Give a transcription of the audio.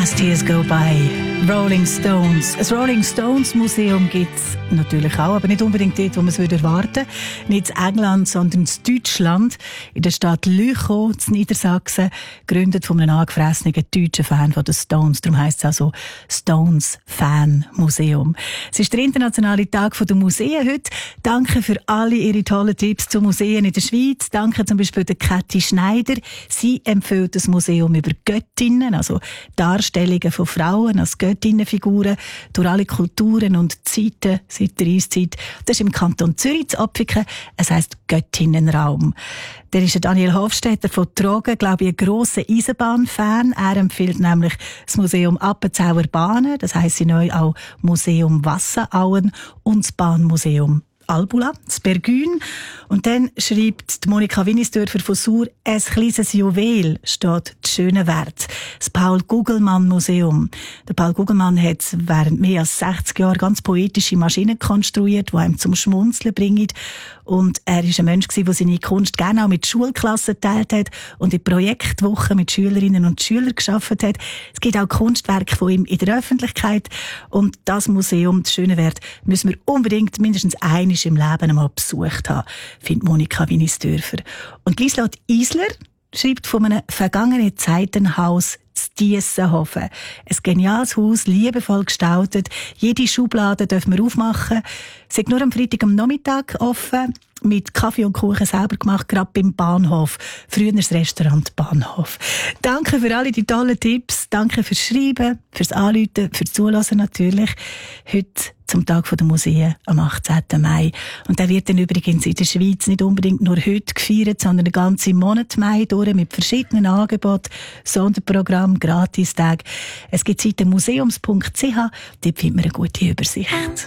As Tears Go By, Rolling Stones. Ein Rolling Stones Museum gibt es natürlich auch, aber nicht unbedingt dort, wo man es erwarten würde. Nicht in England, sondern in Deutschland, in der Stadt Lüchow, in Niedersachsen, gegründet von einem angefressenen deutschen Fan von den Stones. Darum heisst es auch so Stones Fan Museum. Es ist der internationale Tag der Museen heute. Danke für alle Ihre tollen Tipps zu Museen in der Schweiz. Danke zum Beispiel der Kathi Schneider. Sie empfiehlt das Museum über Göttinnen, also Darstellungen von Frauen als Göttinnenfiguren durch alle Kulturen und Zeiten seit der Eiszeit. Das ist im Kanton Zürich zu Opfiken. Es heisst Göttinnenraum. Der ist Daniel Hofstetter von Trogen, glaube ich, ein grosser Eisenbahnfan. Er empfiehlt nämlich das Museum Appenzauer Bahnen, das heisst sie neu auch Museum Wasserauen und das Bahnmuseum Albula, das Bergün. Und dann schreibt Monika Winnisdörfer von Sur, ein kleines Juwel steht die schöne Wert. Das Paul-Gugelmann-Museum. Der Paul Gugelmann hat während mehr als 60 Jahren ganz poetische Maschinen konstruiert, die einem zum Schmunzeln bringen. Und er war ein Mensch, der seine Kunst gerne auch mit Schulklassen geteilt hat und in Projektwochen mit Schülerinnen und Schülern gearbeitet hat. Es gibt auch Kunstwerke von ihm in der Öffentlichkeit. Und das Museum, das schöne Wert, müssen wir unbedingt mindestens einmal im Leben einmal besucht haben, findet Monika Winnisdörfer. Und Lieslott Isler schreibt von einem vergangenen Zeitenhaus zu Diessenhofen. Ein geniales Haus, liebevoll gestaltet. Jede Schublade dürfen wir aufmachen. Es ist nur am Freitag am Nachmittag offen. Mit Kaffee und Kuchen selber gemacht, gerade beim Bahnhof. Früher das Restaurant Bahnhof. Danke für alle die tollen Tipps. Danke fürs Schreiben, fürs Anrufen, fürs Zuhören natürlich. Heute zum Tag der Museen am 18. Mai. Und der wird dann übrigens in der Schweiz nicht unbedingt nur heute gefeiert, sondern den ganzen Monat Mai durch mit verschiedenen Angeboten, Sonderprogramm, Gratistag. Es gibt Seite museums.ch, dort findet man eine gute Übersicht.